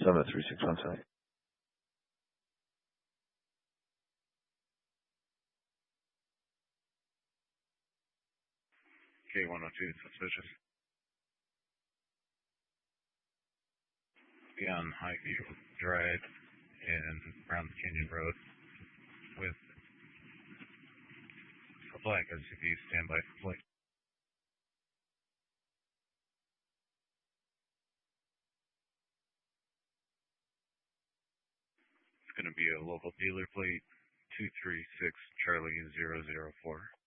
Summit 3617. K102, suspicious. Be on Highview Drive and around the Canyon Road with a black SUV standby for flight. It's going to be a local dealer plate 236 Charlie 004.